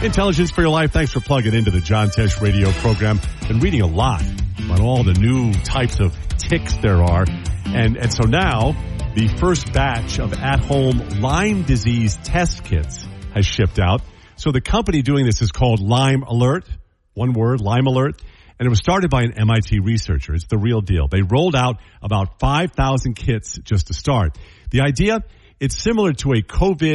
Intelligence for Your Life. Thanks for plugging into the John Tesh radio program. Been reading a lot about all the new types of ticks there are. And so now the first batch of at-home Lyme disease test kits has shipped out. So the company doing this is called Lyme Alert. One word, Lyme Alert. And it was started by an MIT researcher. It's the real deal. They rolled out about 5,000 kits just to start. The idea, it's similar to a COVID